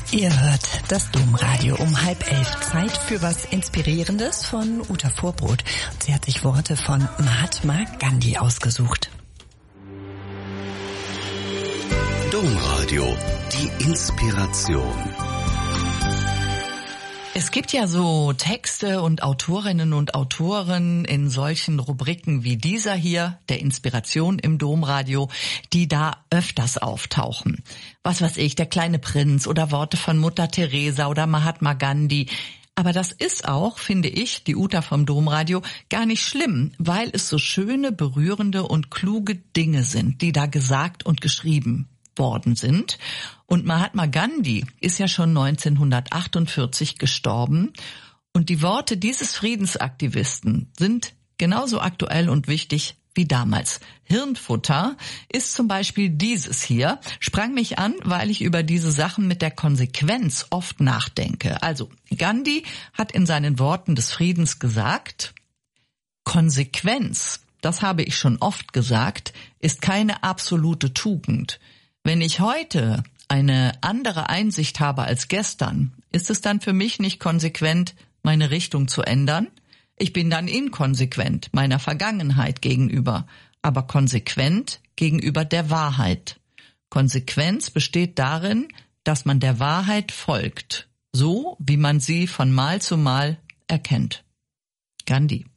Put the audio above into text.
Ihr hört das Domradio um 10:30. Zeit für was Inspirierendes von Uta Vorbrot. Sie hat sich Worte von Mahatma Gandhi ausgesucht. Domradio, die Inspiration. Es gibt ja so Texte und Autorinnen und Autoren in solchen Rubriken wie dieser hier, der Inspiration im Domradio, die da öfters auftauchen. Was weiß ich, der kleine Prinz oder Worte von Mutter Teresa oder Mahatma Gandhi. Aber das ist auch, finde ich, die Uta vom Domradio, gar nicht schlimm, weil es so schöne, berührende und kluge Dinge sind, die da gesagt und geschrieben worden sind. Und Mahatma Gandhi ist ja schon 1948 gestorben. Und die Worte dieses Friedensaktivisten sind genauso aktuell und wichtig wie damals. Hirnfutter ist zum Beispiel dieses hier, sprang mich an, weil ich über diese Sachen mit der Konsequenz oft nachdenke. Also Gandhi hat in seinen Worten des Friedens gesagt, Konsequenz, das habe ich schon oft gesagt, ist keine absolute Tugend. Wenn ich heute eine andere Einsicht habe als gestern, ist es dann für mich nicht konsequent, meine Richtung zu ändern? Ich bin dann inkonsequent meiner Vergangenheit gegenüber, aber konsequent gegenüber der Wahrheit. Konsequenz besteht darin, dass man der Wahrheit folgt, so wie man sie von Mal zu Mal erkennt. Gandhi.